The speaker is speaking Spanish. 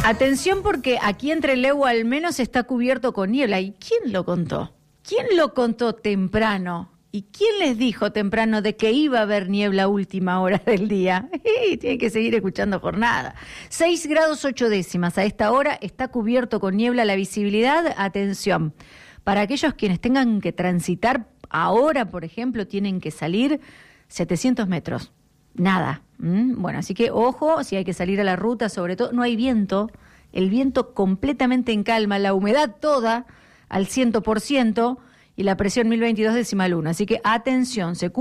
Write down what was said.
Atención porque aquí entre Trelew al menos está cubierto con niebla. ¿Y quién lo contó? ¿Quién lo contó temprano? ¿Y quién les dijo temprano de que iba a haber niebla a última hora del día? Tienen que seguir escuchando Jornada. 6 grados 8 décimas. A esta hora está cubierto con niebla la visibilidad. Atención, para aquellos quienes tengan que transitar ahora, por ejemplo, tienen que salir 700 metros. Nada. Bueno, así que ojo, si hay que salir a la ruta, sobre todo, no hay viento, el viento completamente en calma, la humedad toda al 100% y la presión 1022 decimal 1. Así que atención, se